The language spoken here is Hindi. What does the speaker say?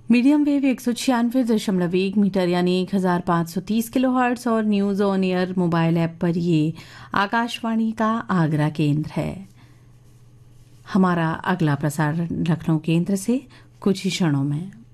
मीडियम वेव 196.1 मीटर यानी 1530 किलोहर्ट्ज और news on air mobile app पर ये आकाशवाणी का आगरा केंद्र है। हमारा अगला प्रसारण लखनऊ केंद्र से कुछ ही क्षणों में।